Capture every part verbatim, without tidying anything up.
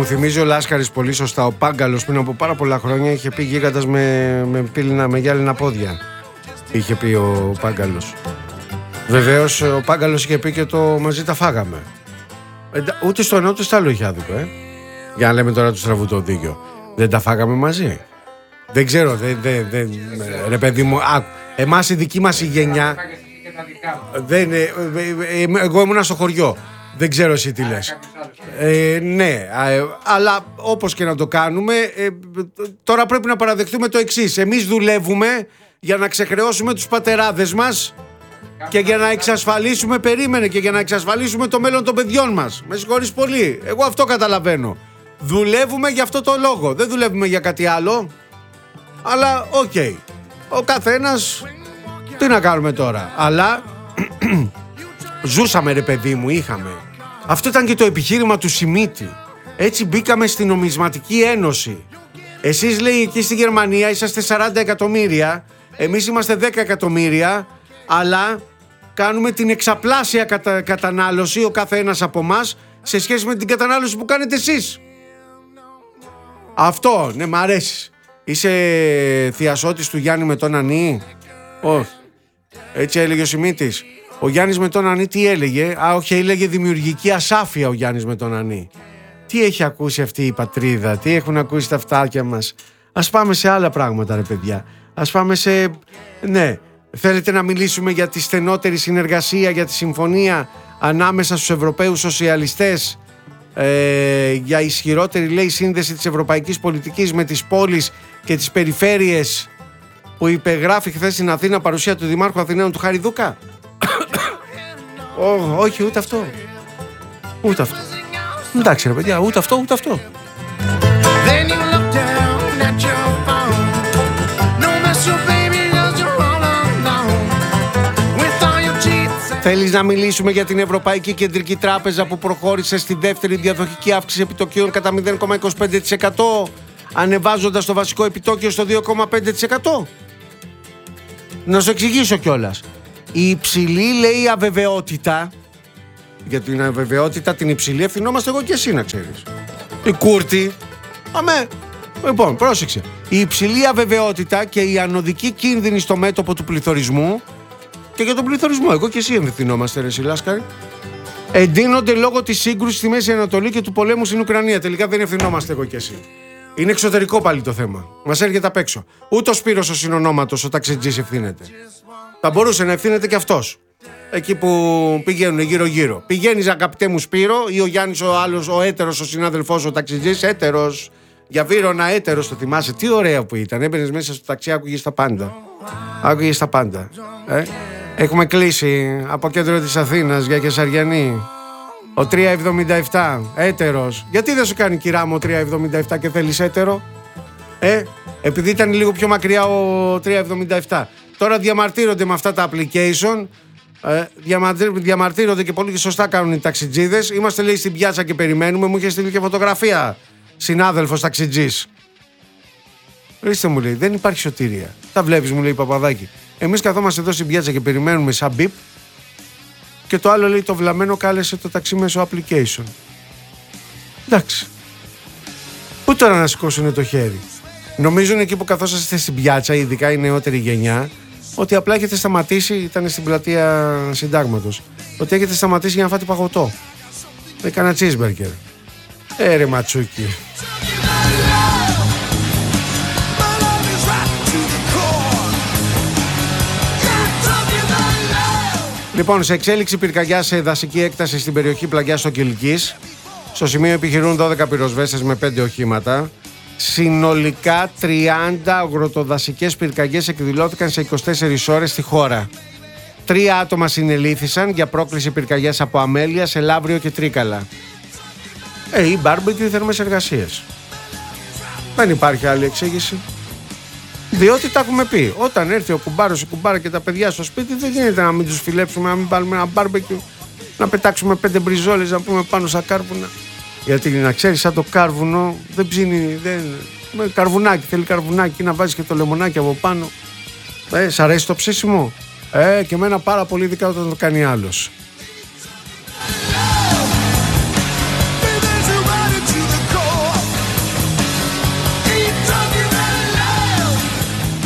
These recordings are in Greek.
μου θυμίζει ο Λάσκαρης πολύ σωστά. Ο Πάγκαλος πριν από πάρα πολλά χρόνια είχε πει γίγαντας με, με, πύληνα, με γυάλινα πόδια. Είχε πει ο Πάγκαλος. Βεβαίως ο Πάγκαλος είχε πει και το μαζί τα φάγαμε. Ε, ούτε στο ένα ούτε στο άλλο είχε άδικο, ε. Για να λέμε τώρα του στραβού το δίκιο. Δεν τα φάγαμε μαζί. Δεν ξέρω, δεν, δεν, δεν, ρε παιδί μου, α, εμάς η δική μας η γενιά. Δεν, ε, ε, ε, εγώ ήμουνα στο χωριό. Δεν ξέρω εσύ τι λες. Ε, ναι, ε, αλλά όπως και να το κάνουμε, ε, τώρα πρέπει να παραδεχτούμε το εξής. Εμείς δουλεύουμε για να ξεχρεώσουμε τους πατεράδες μας και για να εξασφαλίσουμε, περίμενε, και για να εξασφαλίσουμε το μέλλον των παιδιών μας. Με συγχωρείς πολύ, εγώ αυτό καταλαβαίνω. Δουλεύουμε για αυτό το λόγο, δεν δουλεύουμε για κάτι άλλο. Αλλά οκ, okay. Ο καθένας, τι να κάνουμε τώρα. Αλλά ζούσαμε ρε παιδί μου, είχαμε. Αυτό ήταν και το επιχείρημα του Σιμίτη. Έτσι μπήκαμε στην νομισματική ένωση. Εσείς, λέει, εκεί στη Γερμανία είσαστε σαράντα εκατομμύρια, εμείς είμαστε δέκα εκατομμύρια, αλλά κάνουμε την εξαπλάσια κατα... κατανάλωση ο καθένας από εμάς σε σχέση με την κατανάλωση που κάνετε εσείς. Αυτό, ναι, μ' αρέσει. Είσαι θειασότης του Γιάννη με τον Ανή? Όχι. Έτσι έλεγε ο Σιμίτης. Ο Γιάννης με τον Ανή τι έλεγε? Α, όχι, έλεγε δημιουργική ασάφεια ο Γιάννης με τον Ανή. Τι έχει ακούσει αυτή η πατρίδα, τι έχουν ακούσει τα αυτάκια μας? Ας πάμε σε άλλα πράγματα ρε παιδιά. Ας πάμε σε... Ναι, θέλετε να μιλήσουμε για τη στενότερη συνεργασία, για τη συμφωνία ανάμεσα στους Ευρωπαίους σοσιαλιστές, ε, για ισχυρότερη, λέει, σύνδεση της ευρωπαϊκής πολιτικής με τις πόλεις και τις περιφέρειες που υπεγράφει χθες στην Αθήνα παρουσία του Δημάρχου Αθηναίων του Χαριδούκα? Ό, όχι, ούτε αυτό. Ούτε αυτό. Εντάξει ρε παιδιά, ούτε αυτό, ούτε αυτό. Θέλεις να μιλήσουμε για την Ευρωπαϊκή Κεντρική Τράπεζα που προχώρησε στη δεύτερη διαδοχική αύξηση επιτοκίων κατά μηδέν κόμμα είκοσι πέντε τοις εκατό, ανεβάζοντας το βασικό επιτόκιο στο δύο κόμμα πέντε τοις εκατό? Να σου εξηγήσω κιόλας. Η υψηλή, λέει, αβεβαιότητα, για την αβεβαιότητα την υψηλή ευθυνόμαστε εγώ και εσύ, να ξέρεις. Η Κούρτη. Αμέ. Λοιπόν, πρόσεξε. Η υψηλή αβεβαιότητα και η ανωδική κίνδυνη στο μέτωπο του πληθωρισμού, και για τον πληθωρισμό εγώ και εσύ ευθυνόμαστε, ρε Σιλάσκαρη, εντείνονται λόγω της σύγκρουσης στη Μέση Ανατολή και του πολέμου στην Ουκρανία. Τελικά δεν ευθυνόμαστε εγώ και εσύ. Είναι εξωτερικό πάλι το θέμα. Μας έρχεται απ' έξω. Ούτε ο Σπύρος ο συνονόματος, ο ταξιτζής, ευθύνεται. Θα μπορούσε να ευθύνεται και αυτός. Εκεί που πηγαίνουν γύρω-γύρω. Πηγαίνεις, αγαπητέ μου Σπύρο, ή ο Γιάννης ο άλλος, ο έτερος, ο συνάδελφός, ο ταξιτζής, έτερος. Για Βύρωνα, έτερος, το θυμάσαι. Τι ωραία που ήταν. Έμπαινες μέσα στο ταξί, άκουγες τα πάντα. Άκουγες τα πάντα. Ε? Έχουμε κλείσει από κέντρο της Αθήνας για Κεσαριανή. Ο τρία εβδομήντα επτά, έτερος. Γιατί δεν σου κάνει, κυρά μου, ο τρία εβδομήντα επτά και θέλεις έτερο? Ε, επειδή ήταν λίγο πιο μακριά ο τρία εβδομήντα επτά. Τώρα διαμαρτύρονται με αυτά τα application. Ε, διαμαρτύρονται και πολύ σωστά κάνουν οι ταξιτζίδες. Είμαστε, λέει, στην πιάτσα και περιμένουμε. Μου είχε στείλει και φωτογραφία συνάδελφος ταξιτζής. Ορίστε, μου λέει, δεν υπάρχει σωτηρία. Τα βλέπεις, μου λέει, Παπαδάκη. Εμείς καθόμαστε εδώ στην πιάτσα και περιμένουμε σαν μπιπ. Και το άλλο, λέει, το βλαμμένο κάλεσε το ταξί μέσω application. Εντάξει. Πού τώρα να σηκώσουν το χέρι? Νομίζουν εκεί που καθόσαστε στην πιάτσα, ειδικά η νεότερη γενιά, ότι απλά έχετε σταματήσει, ήταν στην πλατεία Συντάγματος, ότι έχετε σταματήσει για να φάτε παγωτό. Έκανα cheeseburger. Ε, ρε ματσούκι. Λοιπόν, σε εξέλιξη πυρκαγιά σε δασική έκταση στην περιοχή Πλαγιάς στο Κιλκής. Στο σημείο επιχειρούν δώδεκα πυροσβέστες με πέντε οχήματα. Συνολικά τριάντα αγροτοδασικές πυρκαγιές εκδηλώθηκαν σε είκοσι τέσσερις ώρες στη χώρα. Τρία άτομα συνελήφθησαν για πρόκληση πυρκαγιάς από αμέλεια σε Λαύριο και Τρίκαλα. Ε, ή μπάρμπεκιου ή θερμές εργασίες. Δεν υπάρχει άλλη εξήγηση. Διότι τα έχουμε πει. Όταν έρθει ο κουμπάρος, η κουμπάρα και τα παιδιά στο σπίτι, δεν γίνεται να μην τους φιλέψουμε, να μην βάλουμε ένα μπάρμπεκιου, να πετάξουμε πέντε μπριζόλες, να πούμε πάνω στα κάρβουνα. Γιατί να ξέρεις, σαν το κάρβουνο δεν ψήνει. Δεν... Καρβουνάκι, θέλει καρβουνάκι, να βάζεις και το λεμονάκι από πάνω. Ε, σ' αρέσει το ψήσιμο? Ε, και εμένα πάρα πολύ, ειδικά όταν το κάνει άλλος.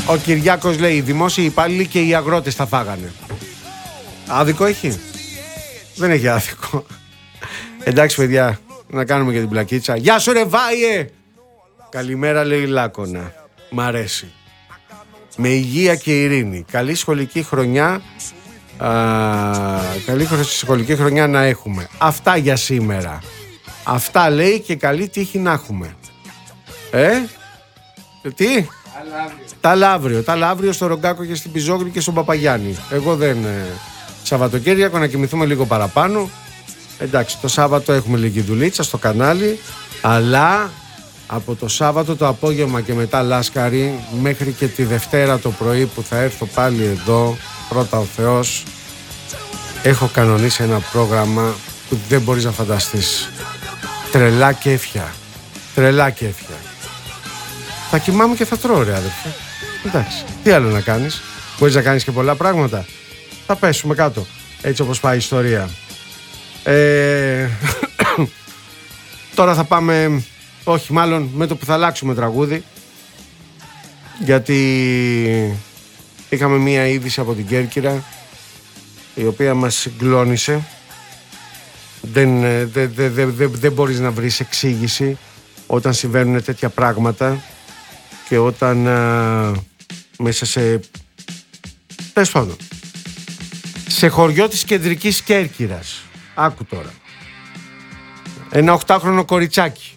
Ο Κυριάκος λέει: οι δημόσιοι υπάλληλοι και οι αγρότες τα φάγανε. Άδικο έχει? Δεν έχει άδικο. Εντάξει παιδιά, να κάνουμε και την πλακίτσα. Γεια σου ρε Βάιε! Καλημέρα λέει Λάκωνα. Μ' αρέσει. Με υγεία και ειρήνη. Καλή σχολική χρονιά. Α, καλή σχολική χρονιά να έχουμε. Αυτά για σήμερα. Αυτά λέει και καλή τύχη να έχουμε. Ε? Τι? Τα λαύριο. Τα λαύριο στο Ρογκάκο και στην Πιζόγλη και στον Παπαγιάννη. Εγώ δεν... Ε, Σαββατοκύριακο να κοιμηθούμε λίγο παραπάνω. Εντάξει, το Σάββατο έχουμε λίγη δουλίτσα στο κανάλι. Αλλά από το Σάββατο το απόγευμα και μετά Λάσκαρη μέχρι και τη Δευτέρα το πρωί που θα έρθω πάλι εδώ, πρώτα ο Θεός, έχω κανονίσει ένα πρόγραμμα που δεν μπορείς να φανταστείς. Τρελά κέφια. Τρελά κέφια. Θα κοιμάμαι και θα τρώω ρε αδερφέ. Εντάξει, τι άλλο να κάνεις? Μπορείς να κάνεις και πολλά πράγματα. Θα πέσουμε κάτω, έτσι όπως πάει η ιστορία. ε... Τώρα θα πάμε, όχι μάλλον με το που θα αλλάξουμε τραγούδι, γιατί είχαμε μία είδηση από την Κέρκυρα η οποία μας συγκλώνησε. Δεν, δεν, δεν, δεν, δεν, δεν μπορείς να βρεις εξήγηση όταν συμβαίνουν τέτοια πράγματα και όταν α, μέσα σε... Πες πάνω. Σε χωριό της κεντρικής Κέρκυρας. Άκου τώρα. Ένα οχτάχρονο κοριτσάκι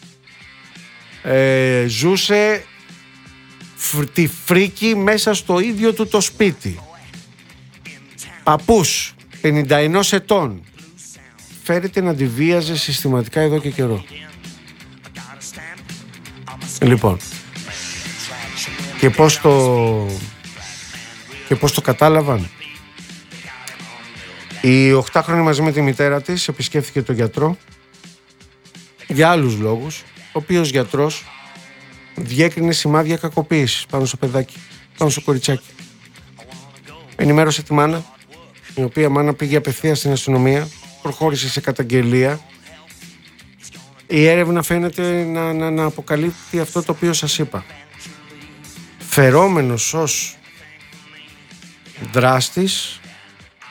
ε, ζούσε φ, τη φρίκη μέσα στο ίδιο του το σπίτι. Παππούς πενήντα ενός ετών φέρεται να τη βίαζε συστηματικά εδώ και καιρό. Λοιπόν, και πώς το και πώς το κατάλαβαν? Η οχτάχρονη μαζί με τη μητέρα της επισκέφθηκε τον γιατρό για άλλους λόγους, ο οποίος γιατρός διέκρινε σημάδια κακοποίησης πάνω στο παιδάκι, πάνω στο κοριτσάκι. Ενημέρωσε τη μάνα, η οποία μάνα πήγε απευθείας στην αστυνομία, προχώρησε σε καταγγελία. Η έρευνα φαίνεται να, να, να αποκαλύπτει αυτό το οποίο σας είπα. Φερόμενος ως δράστης